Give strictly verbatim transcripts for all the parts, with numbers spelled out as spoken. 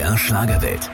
R Schlagerwelt.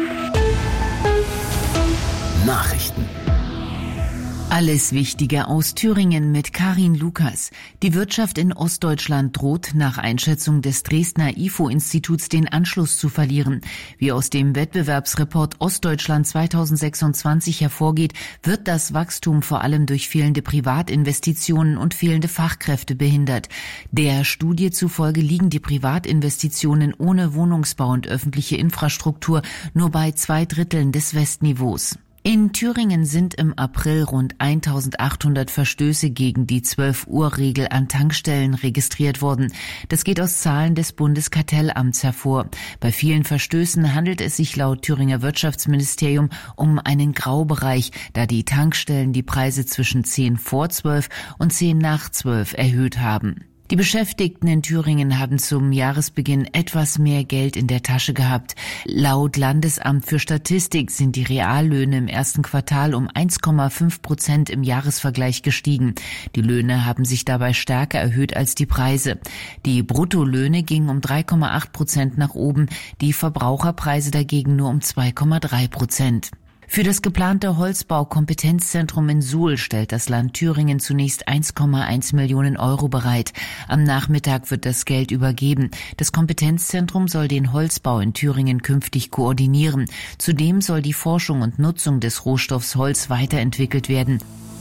Nachrichten. Alles Wichtige aus Thüringen mit Karin Lukas. Die Wirtschaft in Ostdeutschland droht nach Einschätzung des Dresdner I F O-Instituts den Anschluss zu verlieren. Wie aus dem Wettbewerbsreport Ostdeutschland zweitausendsechsundzwanzig hervorgeht, wird das Wachstum vor allem durch fehlende Privatinvestitionen und fehlende Fachkräfte behindert. Der Studie zufolge liegen die Privatinvestitionen ohne Wohnungsbau und öffentliche Infrastruktur nur bei zwei Dritteln des Westniveaus. In Thüringen sind im April rund eintausendachthundert Verstöße gegen die zwölf-Uhr-Regel an Tankstellen registriert worden. Das geht aus Zahlen des Bundeskartellamts hervor. Bei vielen Verstößen handelt es sich laut Thüringer Wirtschaftsministerium um einen Graubereich, da die Tankstellen die Preise zwischen zehn vor zwölf und zehn nach zwölf erhöht haben. Die Beschäftigten in Thüringen haben zum Jahresbeginn etwas mehr Geld in der Tasche gehabt. Laut Landesamt für Statistik sind die Reallöhne im ersten Quartal um eins Komma fünf Prozent im Jahresvergleich gestiegen. Die Löhne haben sich dabei stärker erhöht als die Preise. Die Bruttolöhne gingen um drei Komma acht Prozent nach oben, die Verbraucherpreise dagegen nur um zwei Komma drei Prozent. Für das geplante Holzbau-Kompetenzzentrum in Suhl stellt das Land Thüringen zunächst eins Komma eins Millionen Euro bereit. Am Nachmittag wird das Geld übergeben. Das Kompetenzzentrum soll den Holzbau in Thüringen künftig koordinieren. Zudem soll die Forschung und Nutzung des Rohstoffs Holz weiterentwickelt werden.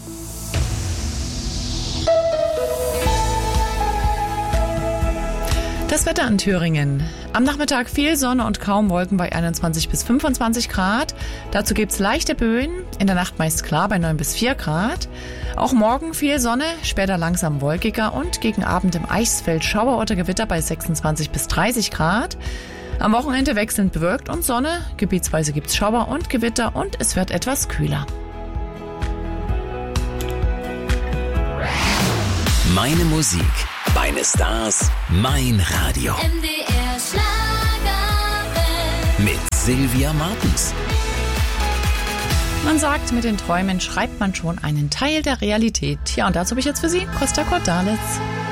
Das Wetter in Thüringen. Am Nachmittag viel Sonne und kaum Wolken bei einundzwanzig bis fünfundzwanzig Grad. Dazu gibt's leichte Böen, in der Nacht meist klar bei neun bis vier Grad. Auch morgen viel Sonne, später langsam wolkiger und gegen Abend im Eichsfeld Schauer oder Gewitter bei sechsundzwanzig bis dreißig Grad. Am Wochenende wechselnd bewölkt und Sonne, gebietsweise gibt's Schauer und Gewitter und es wird etwas kühler. Meine Musik, meine Stars, mein Radio. M D R Schlagerwelt. Mit Sylvia Martens. Man sagt, mit den Träumen schreibt man schon einen Teil der Realität. Ja, und dazu habe ich jetzt für Sie Costa Cordalis.